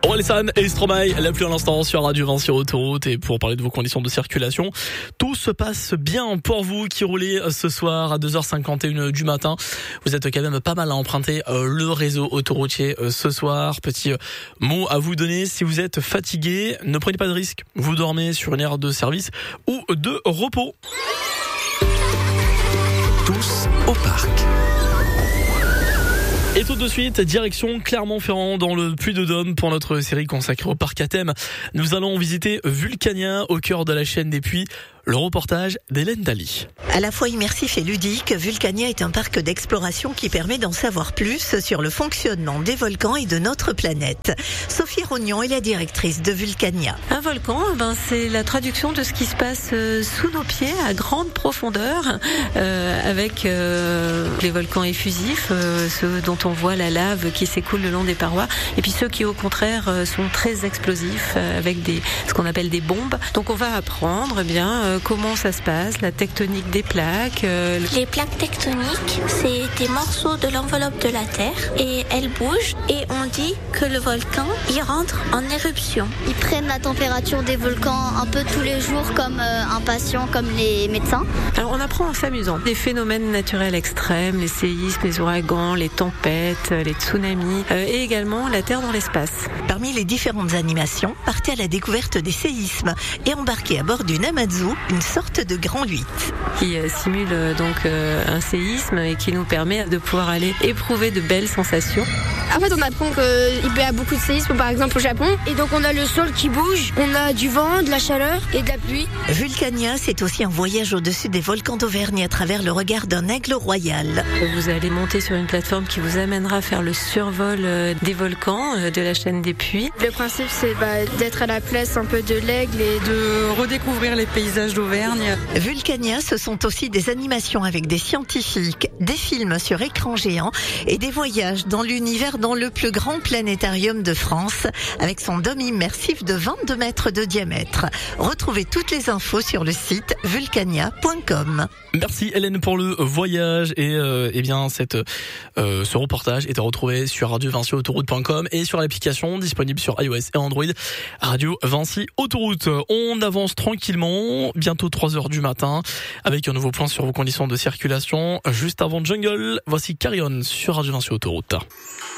Orelsan et Stromae, la pluie à l'instant sur Radio Vinci Autoroute. Et pour parler de vos conditions de circulation, tout se passe bien pour vous qui roulez ce soir à 2h51 du matin. Vous êtes quand même pas mal à emprunter le réseau autoroutier ce soir. Petit mot à vous donner, si vous êtes fatigué, ne prenez pas de risque. Vous dormez sur une aire de service ou de repos. Tous au parc. Et tout de suite, direction Clermont-Ferrand dans le Puy-de-Dôme pour notre série consacrée au parc à thème. Nous allons visiter Vulcania au cœur de la chaîne des Puys. Le reportage d'Hélène Daly. À la fois immersif et ludique, Vulcania est un parc d'exploration qui permet d'en savoir plus sur le fonctionnement des volcans et de notre planète. Sophie Rognon est la directrice de Vulcania. Un volcan, c'est la traduction de ce qui se passe sous nos pieds à grande profondeur, avec les volcans effusifs, ceux dont on voit la lave qui s'écoule le long des parois, et puis ceux qui au contraire sont très explosifs, avec ce qu'on appelle des bombes. Donc on va apprendre comment ça se passe, la tectonique des plaques. Les plaques tectoniques, c'est des morceaux de l'enveloppe de la Terre et elles bougent et on dit que le volcan, il rentre en éruption. Ils prennent la température des volcans un peu tous les jours comme un patient, comme les médecins. Alors on apprend en s'amusant. Des phénomènes naturels extrêmes, les séismes, les ouragans, les tempêtes, les tsunamis et également la Terre dans l'espace. Parmi les différentes animations, partez à la découverte des séismes et embarquez à bord d'une Amazu, une sorte de grand 8. Qui simule donc un séisme et qui nous permet de pouvoir aller éprouver de belles sensations. En fait, on apprend qu'il y a beaucoup de séismes, par exemple au Japon. Et donc, on a le sol qui bouge, on a du vent, de la chaleur et de la pluie. Vulcania, c'est aussi un voyage au-dessus des volcans d'Auvergne à travers le regard d'un aigle royal. Vous allez monter sur une plateforme qui vous amènera à faire le survol des volcans de la chaîne des Puys. Le principe, c'est d'être à la place un peu de l'aigle et de redécouvrir les paysages d'Auvergne. Vulcania, ce sont aussi des animations avec des scientifiques, des films sur écran géant et des voyages dans l'univers dans le plus grand planétarium de France avec son dôme immersif de 22 mètres de diamètre. Retrouvez toutes les infos sur le site vulcania.com. Merci Hélène pour le voyage et ce reportage est à retrouver sur radiovinciautoroute.com et sur l'application disponible sur iOS et Android Radio Vinci Autoroute. On avance tranquillement, bientôt 3h du matin avec un nouveau point sur vos conditions de circulation. Juste avant Jungle, voici Carry On sur Radio Vinci Autoroute.